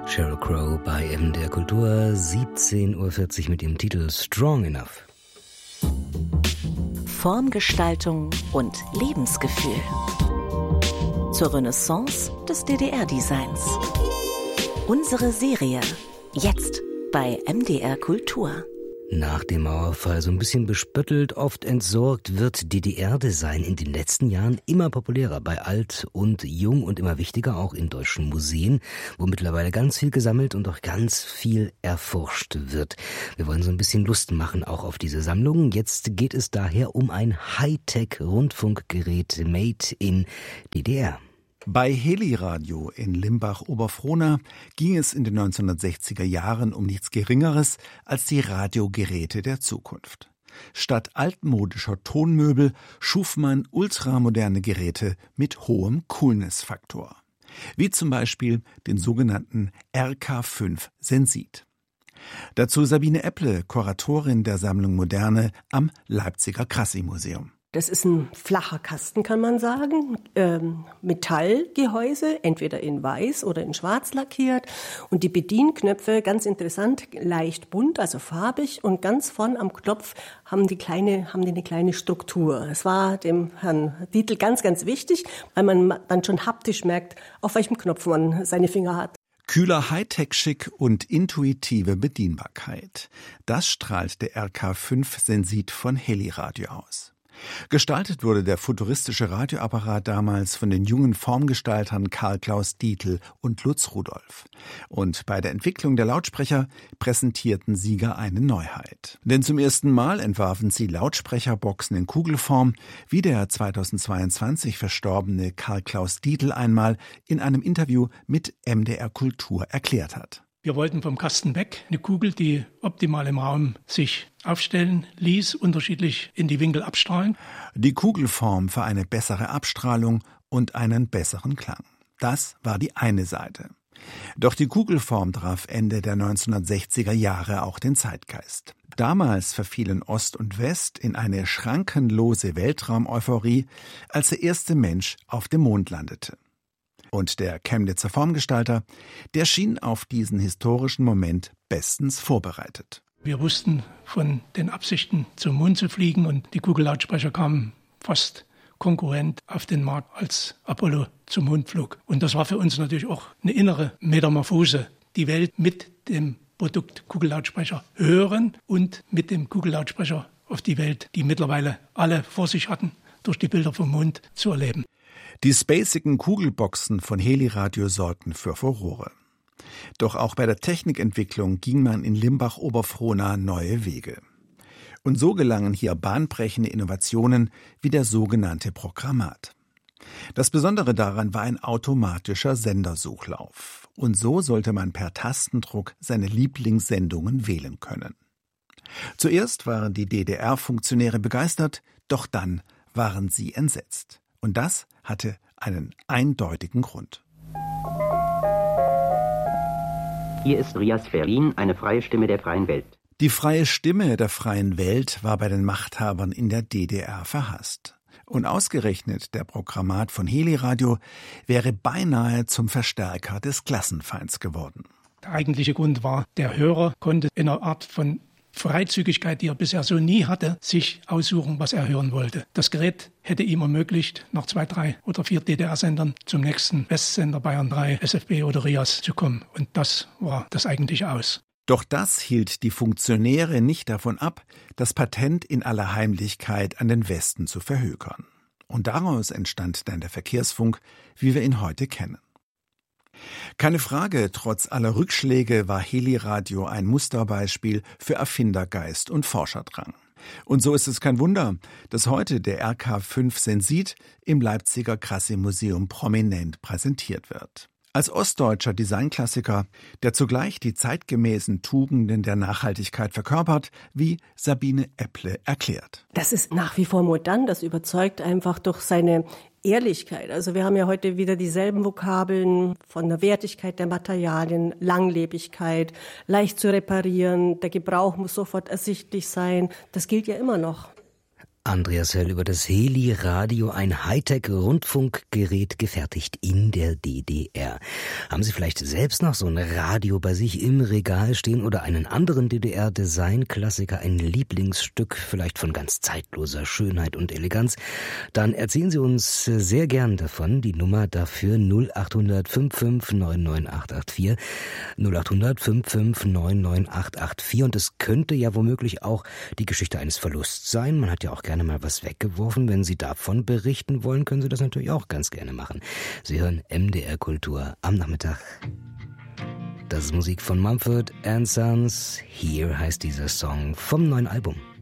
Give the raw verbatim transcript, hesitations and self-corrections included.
Sheryl Crow bei M D R Kultur, siebzehn Uhr vierzig mit dem Titel Strong Enough. Formgestaltung und Lebensgefühl. Zur Renaissance des D D R-Designs. Unsere Serie jetzt bei M D R Kultur. Nach dem Mauerfall so ein bisschen bespöttelt, oft entsorgt, wird D D R-Design in den letzten Jahren immer populärer bei alt und jung und immer wichtiger, auch in deutschen Museen, wo mittlerweile ganz viel gesammelt und auch ganz viel erforscht wird. Wir wollen so ein bisschen Lust machen auch auf diese Sammlung. Jetzt geht es daher um ein Hightech-Rundfunkgerät made in D D R. Bei Heli Radio in Limbach-Oberfrohna ging es in den neunzehnhundertsechziger Jahren um nichts Geringeres als die Radiogeräte der Zukunft. Statt altmodischer Tonmöbel schuf man ultramoderne Geräte mit hohem Coolness-Faktor. Wie zum Beispiel den sogenannten R K fünf Sensit. Dazu Sabine Epple, Kuratorin der Sammlung Moderne am Leipziger Crassi-Museum. Das ist ein flacher Kasten, kann man sagen, ähm, Metallgehäuse, entweder in weiß oder in schwarz lackiert. Und die Bedienknöpfe, ganz interessant, leicht bunt, also farbig. Und ganz vorn am Knopf haben die, kleine, haben die eine kleine Struktur. Es war dem Herrn Dietl ganz, ganz wichtig, weil man dann schon haptisch merkt, auf welchem Knopf man seine Finger hat. Kühler Hightech-Schick und intuitive Bedienbarkeit. Das strahlt der R K fünf Sensit von Heli Radio aus. Gestaltet wurde der futuristische Radioapparat damals von den jungen Formgestaltern Karl Klaus Dietl und Lutz Rudolph. Und bei der Entwicklung der Lautsprecher präsentierten Sieger eine Neuheit. Denn zum ersten Mal entwarfen sie Lautsprecherboxen in Kugelform, wie der zweitausendzweiundzwanzig verstorbene Karl Klaus Dietl einmal in einem Interview mit M D R Kultur erklärt hat. Wir wollten vom Kasten weg eine Kugel, die optimal im Raum sich aufstellen ließ, unterschiedlich in die Winkel abstrahlen. Die Kugelform für eine bessere Abstrahlung und einen besseren Klang. Das war die eine Seite. Doch die Kugelform traf Ende der neunzehnhundertsechziger Jahre auch den Zeitgeist. Damals verfielen Ost und West in eine schrankenlose Weltraum-Euphorie, als der erste Mensch auf dem Mond landete. Und der Chemnitzer Formgestalter, der schien auf diesen historischen Moment bestens vorbereitet. Wir wussten von den Absichten, zum Mond zu fliegen, und die Kugellautsprecher kamen fast konkurrent auf den Markt, als Apollo zum Mond flog. Und das war für uns natürlich auch eine innere Metamorphose. Die Welt mit dem Produkt Kugellautsprecher hören und mit dem Kugellautsprecher auf die Welt, die mittlerweile alle vor sich hatten, durch die Bilder vom Mond zu erleben. Die spacigen Kugelboxen von Heli Radio sorgten für Furore. Doch auch bei der Technikentwicklung ging man in Limbach-Oberfrohna neue Wege. Und so gelangen hier bahnbrechende Innovationen wie der sogenannte Programmat. Das Besondere daran war ein automatischer Sendersuchlauf. Und so sollte man per Tastendruck seine Lieblingssendungen wählen können. Zuerst waren die D D R-Funktionäre begeistert, doch dann waren sie entsetzt. Und das hatte einen eindeutigen Grund. Hier ist Rias Ferlin, eine freie Stimme der freien Welt. Die freie Stimme der freien Welt war bei den Machthabern in der D D R verhasst. Und ausgerechnet der Programmat von Heli Radio wäre beinahe zum Verstärker des Klassenfeinds geworden. Der eigentliche Grund war, der Hörer konnte in einer Art von Freizügigkeit, die er bisher so nie hatte, sich aussuchen, was er hören wollte. Das Gerät hätte ihm ermöglicht, nach zwei, drei oder vier D D R-Sendern zum nächsten Westsender Bayern drei, S F B oder Rias zu kommen. Und das war das eigentliche Aus. Doch das hielt die Funktionäre nicht davon ab, das Patent in aller Heimlichkeit an den Westen zu verhökern. Und daraus entstand dann der Verkehrsfunk, wie wir ihn heute kennen. Keine Frage, trotz aller Rückschläge war Heli Radio ein Musterbeispiel für Erfindergeist und Forscherdrang. Und so ist es kein Wunder, dass heute der R K fünf Sensit im Leipziger Crassi-Museum prominent präsentiert wird. Als ostdeutscher Designklassiker, der zugleich die zeitgemäßen Tugenden der Nachhaltigkeit verkörpert, wie Sabine Epple erklärt. Das ist nach wie vor modern, das überzeugt einfach durch seine Ehrlichkeit. Also wir haben ja heute wieder dieselben Vokabeln von der Wertigkeit der Materialien, Langlebigkeit, leicht zu reparieren, der Gebrauch muss sofort ersichtlich sein. Das gilt ja immer noch. Andreas Höll über das Heli-Radio, ein Hightech-Rundfunkgerät, gefertigt in der D D R. Haben Sie vielleicht selbst noch so ein Radio bei sich im Regal stehen oder einen anderen D D R-Design-Klassiker, ein Lieblingsstück, vielleicht von ganz zeitloser Schönheit und Eleganz? Dann erzählen Sie uns sehr gern davon. Die Nummer dafür null acht null null fünf fünf neun neun acht acht vier, null acht null null fünf fünf neun neun acht acht vier. Und es könnte ja womöglich auch die Geschichte eines Verlusts sein. Man hat ja auch gerne mal was weggeworfen. Wenn Sie davon berichten wollen, können Sie das natürlich auch ganz gerne machen. Sie hören M D R Kultur am Nachmittag. Das ist Musik von Mumford and Sons. Here heißt dieser Song vom neuen Album.